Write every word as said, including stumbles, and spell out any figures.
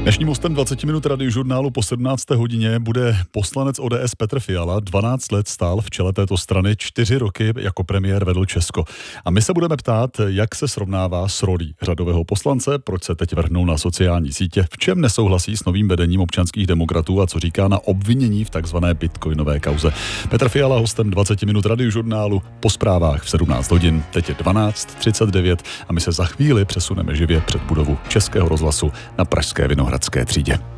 Dnešním hostem dvacet minut Radiožurnálu po sedmnácté hodině bude poslanec O D S Petr Fiala. dvanáct let stál v čele této strany, čtyři roky jako premiér vedl Česko. A my se budeme ptát, jak se srovnává s rolí řadového poslance, proč se teď vrhnou na sociální sítě, v čem nesouhlasí s novým vedením občanských demokratů a co říká na obvinění v takzvané bitcoinové kauze. Petr Fiala hostem dvacet minut Radiožurnálu po zprávách v sedmnáct hodin. Teď je dvanáct třicet devět a my se za chvíli přesuneme živě před budovu Českého rozhlasu na pražské Vinohradské třídě.